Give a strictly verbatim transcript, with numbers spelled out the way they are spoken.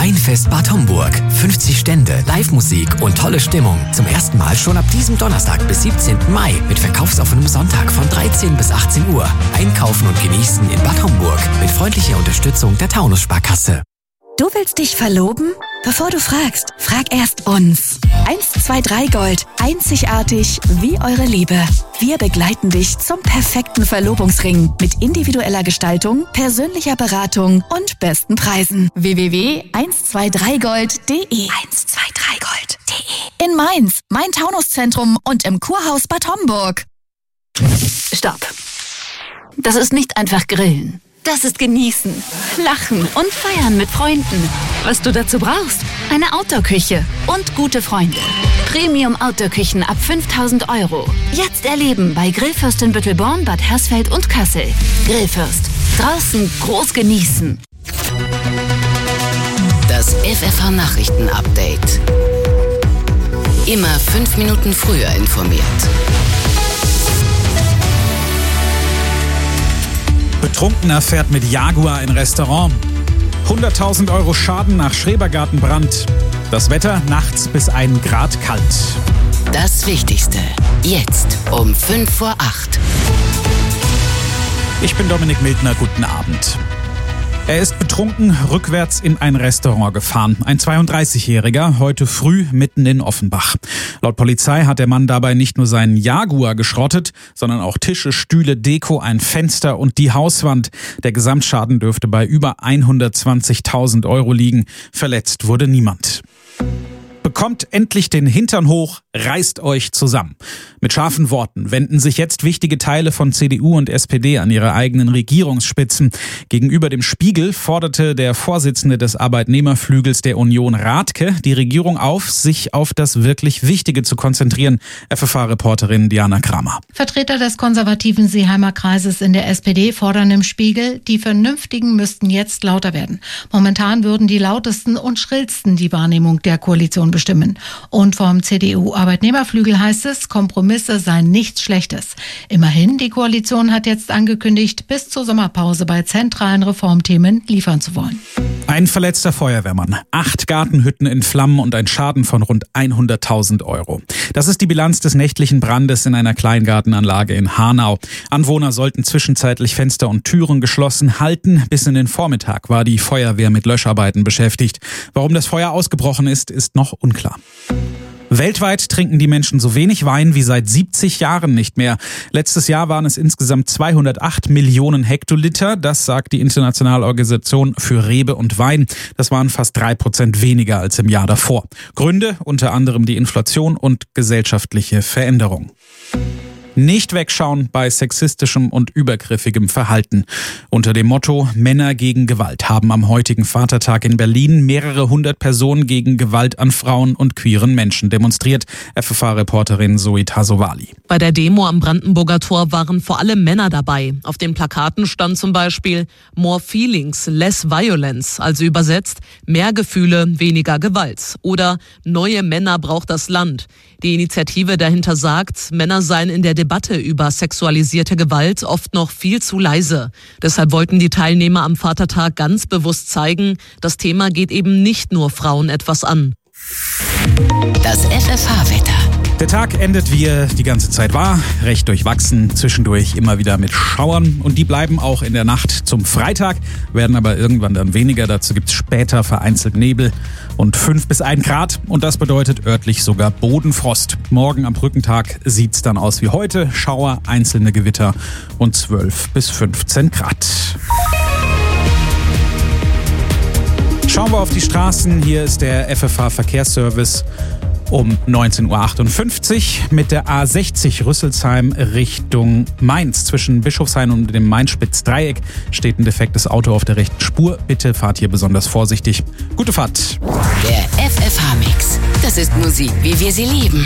Weinfest Bad Homburg. fünfzig Stände, Live-Musik und tolle Stimmung. Zum ersten Mal schon ab diesem Donnerstag bis siebzehnten Mai mit verkaufsoffenem Sonntag von dreizehn bis achtzehn Uhr. Einkaufen und genießen in Bad Homburg mit freundlicher Unterstützung der Taunus-Sparkasse. Du willst dich verloben? Bevor du fragst, frag erst uns. eins zwei drei Gold. Einzigartig wie eure Liebe. Wir begleiten dich zum perfekten Verlobungsring mit individueller Gestaltung, persönlicher Beratung und besten Preisen. w w w punkt eins zwei drei gold punkt de eins zwei drei gold punkt de In Mainz, Main-Taunus-Zentrum und im Kurhaus Bad Homburg. Stopp. Das ist nicht einfach Grillen. Das ist Genießen, Lachen und Feiern mit Freunden. Was du dazu brauchst? Eine Outdoor-Küche und gute Freunde. Premium-Outdoor-Küchen ab fünftausend Euro. Jetzt erleben bei Grillfürst in Büttelborn, Bad Hersfeld und Kassel. Grillfürst. Draußen groß genießen. Das F F H-Nachrichten-Update. Immer fünf Minuten früher informiert. Betrunkener fährt mit Jaguar in Restaurant. hunderttausend Euro Schaden nach Schrebergartenbrand. Das Wetter nachts bis ein Grad kalt. Das Wichtigste. Jetzt um fünf vor acht. Ich bin Dominik Mildner, guten Abend. Er ist betrunken rückwärts in ein Restaurant gefahren. Ein zweiunddreißigjähriger, heute früh mitten in Offenbach. Laut Polizei hat der Mann dabei nicht nur seinen Jaguar geschrottet, sondern auch Tische, Stühle, Deko, ein Fenster und die Hauswand. Der Gesamtschaden dürfte bei über hundertzwanzigtausend Euro liegen. Verletzt wurde niemand. Bekommt endlich den Hintern hoch, reißt euch zusammen. Mit scharfen Worten wenden sich jetzt wichtige Teile von C D U und S P D an ihre eigenen Regierungsspitzen. Gegenüber dem Spiegel forderte der Vorsitzende des Arbeitnehmerflügels der Union, Rathke, die Regierung auf, sich auf das wirklich Wichtige zu konzentrieren. F F H-Reporterin Diana Kramer. Vertreter des konservativen Seeheimer Kreises in der S P D fordern im Spiegel, die Vernünftigen müssten jetzt lauter werden. Momentan würden die lautesten und schrillsten die Wahrnehmung der Koalition bestimmen. Und vom C D U-Arbeitnehmerflügel heißt es, Kompromisse seien nichts Schlechtes. Immerhin, die Koalition hat jetzt angekündigt, bis zur Sommerpause bei zentralen Reformthemen liefern zu wollen. Ein verletzter Feuerwehrmann, acht Gartenhütten in Flammen und ein Schaden von rund hunderttausend Euro. Das ist die Bilanz des nächtlichen Brandes in einer Kleingartenanlage in Hanau. Anwohner sollten zwischenzeitlich Fenster und Türen geschlossen halten. Bis in den Vormittag war die Feuerwehr mit Löscharbeiten beschäftigt. Warum das Feuer ausgebrochen ist, ist noch unklar. Weltweit trinken die Menschen so wenig Wein wie seit siebzig Jahren nicht mehr. Letztes Jahr waren es insgesamt zweihundertacht Millionen Hektoliter. Das sagt die Internationale Organisation für Rebe und Wein. Das waren fast drei Prozent weniger als im Jahr davor. Gründe unter anderem die Inflation und gesellschaftliche Veränderung. Nicht wegschauen bei sexistischem und übergriffigem Verhalten. Unter dem Motto Männer gegen Gewalt haben am heutigen Vatertag in Berlin mehrere hundert Personen gegen Gewalt an Frauen und queeren Menschen demonstriert. F F H-Reporterin Zoe Tasovali. Bei der Demo am Brandenburger Tor waren vor allem Männer dabei. Auf den Plakaten stand zum Beispiel More Feelings, Less Violence, also übersetzt mehr Gefühle, weniger Gewalt. Oder Neue Männer braucht das Land. Die Initiative dahinter sagt, Männer seien in der Debatte über sexualisierte Gewalt oft noch viel zu leise. Deshalb wollten die Teilnehmer am Vatertag ganz bewusst zeigen, das Thema geht eben nicht nur Frauen etwas an. Das F F H-Wetter. Der Tag endet, wie er die ganze Zeit war, recht durchwachsen, zwischendurch immer wieder mit Schauern und die bleiben auch in der Nacht zum Freitag, werden aber irgendwann dann weniger, dazu gibt's später vereinzelt Nebel und fünf bis ein Grad und das bedeutet örtlich sogar Bodenfrost. Morgen am Brückentag sieht's dann aus wie heute, Schauer, einzelne Gewitter und zwölf bis fünfzehn Grad. Schauen wir auf die Straßen, hier ist der F F H-Verkehrsservice. Um neunzehn Uhr achtundfünfzig mit der A sechzig Rüsselsheim Richtung Mainz. Zwischen Bischofshain und dem Main-Spitz-Dreieck steht ein defektes Auto auf der rechten Spur. Bitte fahrt hier besonders vorsichtig. Gute Fahrt. Der F F H-Mix. Das ist Musik, wie wir sie lieben.